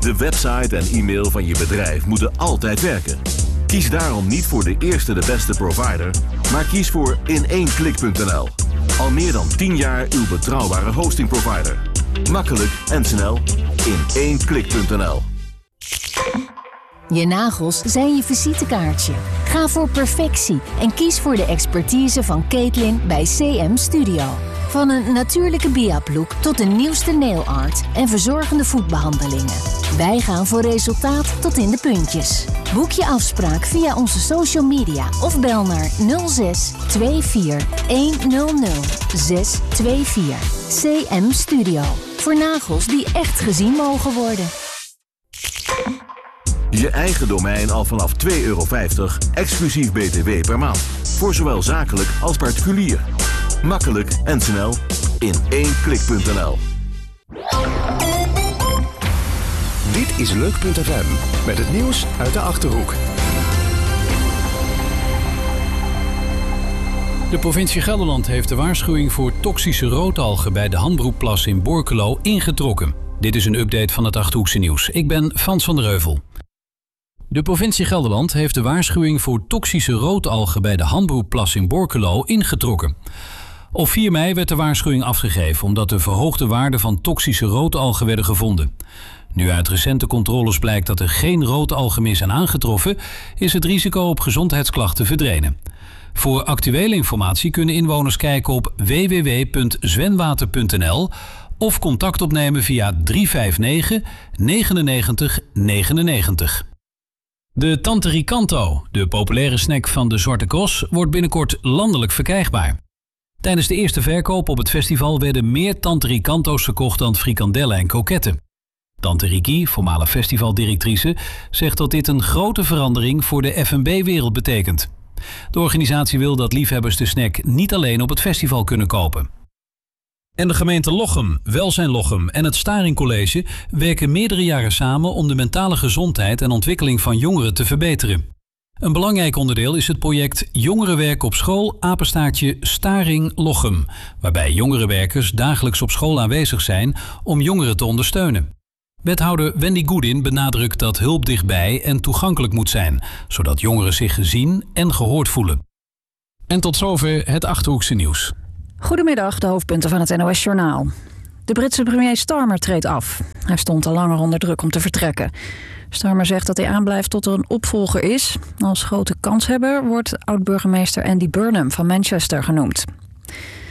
De website en e-mail van je bedrijf moeten altijd werken. Kies daarom niet voor de eerste de beste provider, maar kies voor in1klik.nl. Al meer dan 10 jaar uw betrouwbare hostingprovider. Makkelijk en snel. In1klik.nl. Je nagels zijn je visitekaartje. Ga voor perfectie en kies voor de expertise van Caitlin bij CM Studio. Van een natuurlijke biaplook tot de nieuwste nail art en verzorgende voetbehandelingen. Wij gaan voor resultaat tot in de puntjes. Boek je afspraak via onze social media of bel naar 06 24 100 624. CM Studio. Voor nagels die echt gezien mogen worden. Je eigen domein al vanaf €2,50 exclusief BTW per maand. Voor zowel zakelijk als particulier. Makkelijk en snel. In1klik.nl. Dit is Leuk.fm met het nieuws uit de Achterhoek. De provincie Gelderland heeft de waarschuwing voor toxische roodalgen bij de Handbroekplas in Borculo ingetrokken. Dit is een update van het Achterhoekse nieuws. Ik ben Frans van der Heuvel. De provincie Gelderland heeft de waarschuwing voor toxische roodalgen bij de Handbroekplas in Borculo ingetrokken. Op 4 mei werd de waarschuwing afgegeven omdat er verhoogde waarden van toxische roodalgen werden gevonden. Nu uit recente controles blijkt dat er geen roodalgen meer zijn aangetroffen, is het risico op gezondheidsklachten verdwenen. Voor actuele informatie kunnen inwoners kijken op www.zwenwater.nl of contact opnemen via 359 99 99. De Tante Ricanto, de populaire snack van de Zwarte Cross, wordt binnenkort landelijk verkrijgbaar. Tijdens de eerste verkoop op het festival werden meer Tante Ricanto's verkocht dan frikandellen en kroketten. Tante Riki, voormalig festivaldirectrice, zegt dat dit een grote verandering voor de F&B-wereld betekent. De organisatie wil dat liefhebbers de snack niet alleen op het festival kunnen kopen. En de gemeente Lochem, Welzijn Lochem en het Staring College werken meerdere jaren samen om de mentale gezondheid en ontwikkeling van jongeren te verbeteren. Een belangrijk onderdeel is het project Jongerenwerk op school _ Staring Lochem, waarbij jongerenwerkers dagelijks op school aanwezig zijn om jongeren te ondersteunen. Wethouder Wendy Goodin benadrukt dat hulp dichtbij en toegankelijk moet zijn, zodat jongeren zich gezien en gehoord voelen. En tot zover het Achterhoekse nieuws. Goedemiddag, de hoofdpunten van het NOS-journaal. De Britse premier Starmer treedt af. Hij stond al langer onder druk om te vertrekken. Starmer zegt dat hij aanblijft tot er een opvolger is. Als grote kanshebber wordt oud-burgemeester Andy Burnham van Manchester genoemd.